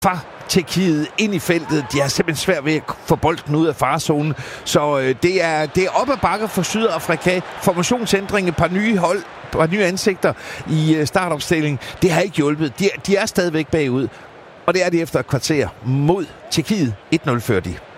fra Tjekkiet ind i feltet. De har simpelthen svært ved at få bolden ud af farezonen. Så det er op ad bakke for Sydafrika. Formationsændring, et par nye hold, et par nye ansigter i startopstillingen. Det har ikke hjulpet. De er stadigvæk bagud. Og det er de efter et kvarter mod Tjekkiet. 1-0 fører de.